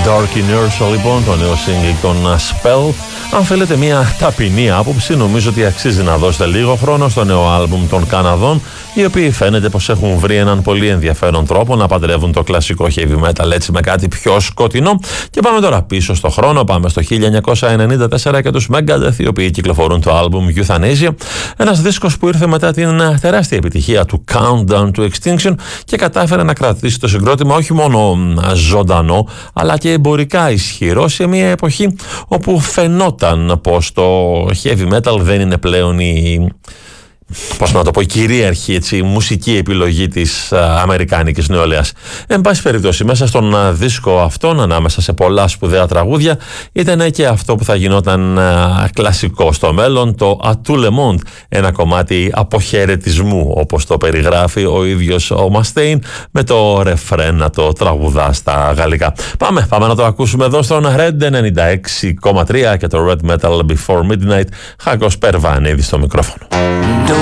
Dark Inertia λοιπόν, το νέο single των Spell. Αν θέλετε μια ταπεινή άποψη, νομίζω ότι αξίζει να δώσετε λίγο χρόνο στο νέο άλμπουμ των Καναδών, οι οποίοι φαίνεται πως έχουν βρει έναν πολύ ενδιαφέρον τρόπο να παντρεύουν το κλασικό heavy metal έτσι με κάτι πιο σκοτεινό. Και πάμε τώρα πίσω στο χρόνο, πάμε στο 1994 και τους Megadeth, οι οποίοι κυκλοφορούν το άλμπουμ Euthanasia, ένας δίσκος που ήρθε μετά την τεράστια επιτυχία του Countdown to Extinction και κατάφερε να κρατήσει το συγκρότημα όχι μόνο ζωντανό, αλλά και εμπορικά ισχυρό σε μια εποχή όπου φαινόταν πως το heavy metal δεν είναι πλέον η κυρίαρχη μουσική επιλογή της αμερικάνικης νεολαίας. Εν πάση περιπτώσει, μέσα στον δίσκο αυτόν, ανάμεσα σε πολλά σπουδαία τραγούδια, ήταν και αυτό που θα γινόταν κλασικό στο μέλλον, το À tout le monde, ένα κομμάτι αποχαιρετισμού, όπως το περιγράφει ο ίδιος ο Mustaine, με το ρεφρέν να το τραγουδά στα γαλλικά. Πάμε να το ακούσουμε εδώ στον Red 96,3 και το Red Metal Before Midnight. Χάκος Περβανίδη στο μικρόφωνο.